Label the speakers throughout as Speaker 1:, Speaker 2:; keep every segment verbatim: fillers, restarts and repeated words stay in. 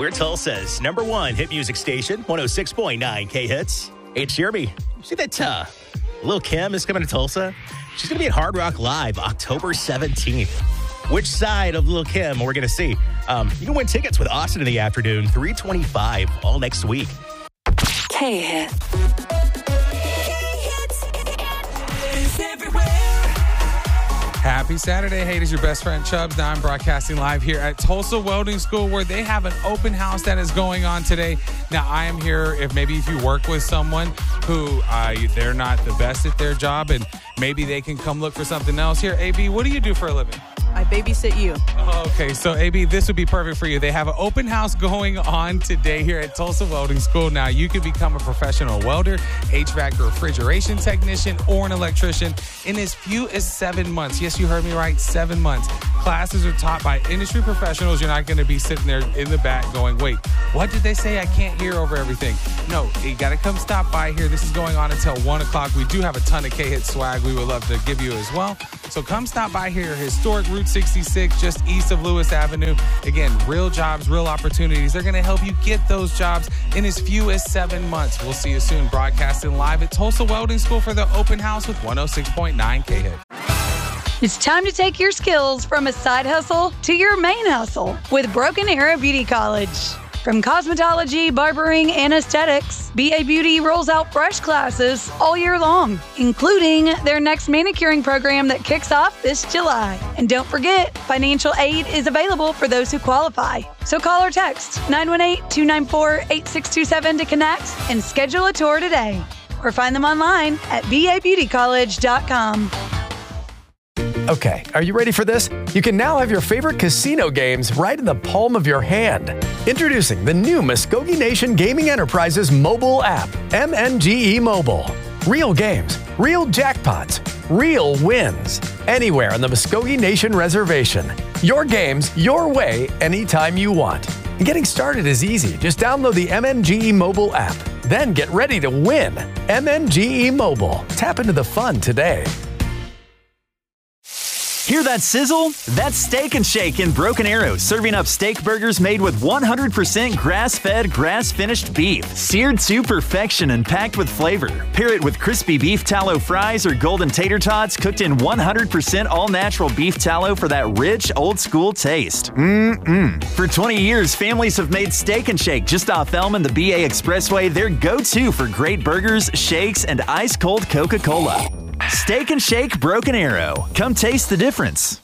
Speaker 1: We're Tulsa's number one hit music station, one oh six point nine K-Hits. Hey, Jeremy, you see that uh, Lil' Kim is coming to Tulsa? She's going to be at Hard Rock Live October seventeenth. Which side of Lil' Kim we're going to see? Um, you can win tickets with Austin in the afternoon, three twenty-five, all next week.
Speaker 2: K-Hit.
Speaker 3: Happy Saturday. Hey, it is your best friend Chubbs. Now I'm broadcasting live here at Tulsa Welding School where they have an open house that is going on today. Now I am here if maybe if you work with someone who uh, they're not the best at their job and maybe they can come look for something else. Here, A B, what do you do for a living?
Speaker 4: I babysit you.
Speaker 3: Okay, so A B, this would be perfect for you. They have an open house going on today here at Tulsa Welding School. Now, you can become a professional welder, H V A C or refrigeration technician, or an electrician in as few as seven months. Yes, you heard me right, seven months. Classes are taught by industry professionals. You're not going to be sitting there in the back going, wait, what did they say? I can't hear over everything. No, you got to come stop by here. This is going on until one o'clock. We do have a ton of K-Hit swag we would love to give you as well. So come stop by here, historic Route sixty-six, just east of Lewis Avenue. Again, real jobs, real opportunities. They're going to help you get those jobs in as few as seven months. We'll see you soon broadcasting live at Tulsa Welding School for the open house with one oh six point nine K-Hit.
Speaker 5: It's time to take your skills from a side hustle to your main hustle with Broken Arrow Beauty College. From cosmetology, barbering, and aesthetics, B A Beauty rolls out fresh classes all year long, including their next manicuring program that kicks off this July. And don't forget, financial aid is available for those who qualify. So call or text nine one eight, two nine four, eight six two seven to connect and schedule a tour today. Or find them online at b a beauty college dot com.
Speaker 6: Okay, are you ready for this? You can now have your favorite casino games right in the palm of your hand. Introducing the new Muskogee Nation Gaming Enterprises mobile app, M N G E Mobile. Real games, real jackpots, real wins. Anywhere on the Muskogee Nation Reservation. Your games, your way, anytime you want. And getting started is easy. Just download the M N G E Mobile app. Then get ready to win. M N G E Mobile. Tap into the fun today.
Speaker 7: Hear that sizzle? That's Steak and Shake in Broken Arrow, serving up steak burgers made with one hundred percent grass-fed, grass-finished beef, seared to perfection and packed with flavor. Pair it with crispy beef tallow fries or golden tater tots cooked in one hundred percent all-natural beef tallow for that rich, old-school taste. Mmm-mmm. For twenty years, families have made Steak and Shake just off Elm and the B A Expressway their go-to for great burgers, shakes, and ice-cold Coca-Cola. Steak and Shake Broken Arrow. Come taste the difference.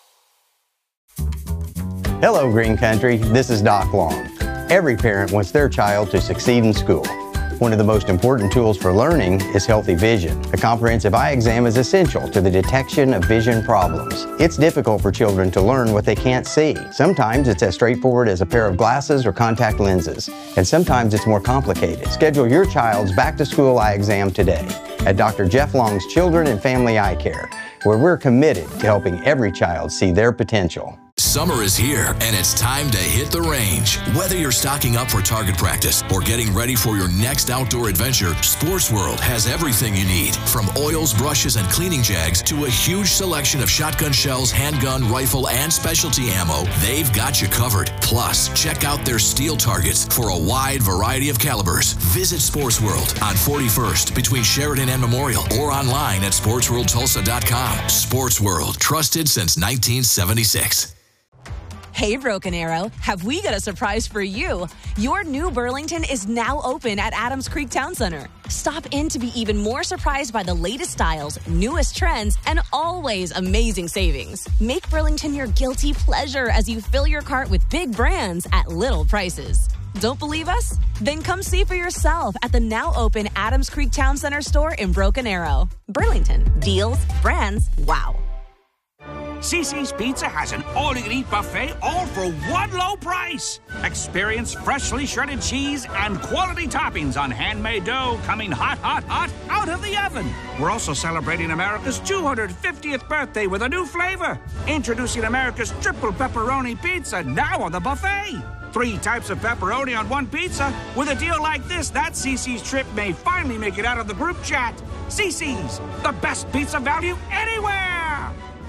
Speaker 8: Hello, Green Country. This is Doc Long. Every parent wants their child to succeed in school. One of the most important tools for learning is healthy vision. A comprehensive eye exam is essential to the detection of vision problems. It's difficult for children to learn what they can't see. Sometimes it's as straightforward as a pair of glasses or contact lenses, and sometimes it's more complicated. Schedule your child's back-to-school eye exam today at Doctor Jeff Long's Children and Family Eye Care, where we're committed to helping every child see their potential.
Speaker 9: Summer is here, and it's time to hit the range. Whether you're stocking up for target practice or getting ready for your next outdoor adventure, Sports World has everything you need. From oils, brushes, and cleaning jags to a huge selection of shotgun shells, handgun, rifle, and specialty ammo, they've got you covered. Plus, check out their steel targets for a wide variety of calibers. Visit Sports World on forty-first between Sheridan and Memorial or online at sports world tulsa dot com. Sports World, trusted since nineteen seventy-six.
Speaker 10: Hey, Broken Arrow, have we got a surprise for you? Your new Burlington is now open at Adams Creek Town Center. Stop in to be even more surprised by the latest styles, newest trends, and always amazing savings. Make Burlington your guilty pleasure as you fill your cart with big brands at little prices. Don't believe us? Then come see for yourself at the now open Adams Creek Town Center store in Broken Arrow. Burlington. Deals, brands, wow.
Speaker 11: Cici's Pizza has an all-you-can-eat buffet, all for one low price. Experience freshly shredded cheese and quality toppings on handmade dough coming hot, hot, hot out of the oven. We're also celebrating America's two hundred fiftieth birthday with a new flavor. Introducing America's triple pepperoni pizza now on the buffet. Three types of pepperoni on one pizza. With a deal like this, that Cici's trip may finally make it out of the group chat. Cici's, the best pizza value anywhere.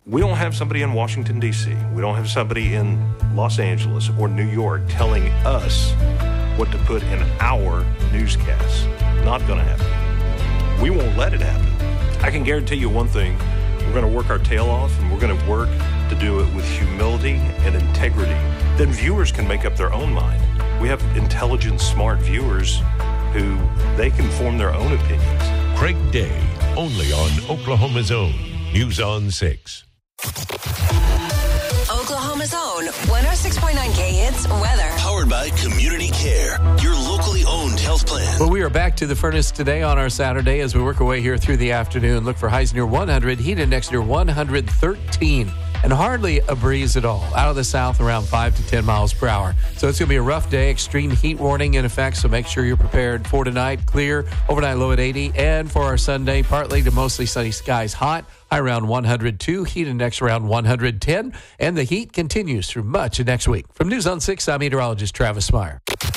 Speaker 4: We don't have somebody in Washington, D C We don't have somebody in Los Angeles or New York telling us what to put in our newscasts. Not going to happen. We won't let it happen. I can guarantee you one thing. We're going to work our tail off, and we're going to work to do it with humility and integrity. Then viewers can make up their own mind. We have intelligent, smart viewers who they can form their own opinions.
Speaker 12: Craig Day, only on Oklahoma's Own News on six.
Speaker 2: Oklahoma's Own one oh six point nine K Hits weather.
Speaker 13: Powered by Community Care, your locally owned health plan.
Speaker 14: Well, we are back to the furnace today on our Saturday as we work our way here through the afternoon. Look for highs near one hundred, heat index near one hundred thirteen. And hardly a breeze at all. Out of the south, around five to ten miles per hour. So it's going to be a rough day. Extreme heat warning in effect, so make sure you're prepared for tonight. Clear, overnight low at eighty. And for our Sunday, partly to mostly sunny skies, hot, high around one hundred two, heat index around one hundred ten. And the heat continues through much of next week. From News on six, I'm meteorologist Travis Meyer.